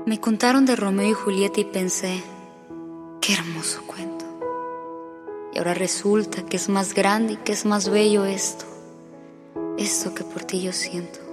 Me contaron de Romeo y Julieta y pensé, qué hermoso cuento. Y ahora resulta que es más grande y que es más bello esto que por ti yo siento.